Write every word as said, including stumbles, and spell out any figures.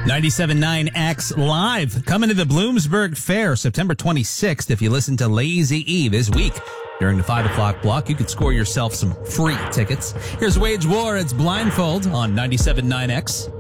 ninety-seven point nine X Live, coming to the Bloomsburg Fair September twenty-sixth. If you listen to Lazy E this week during the five o'clock block, you could score yourself some free tickets. Here's Wage War. It's Blindfold on ninety-seven point nine X.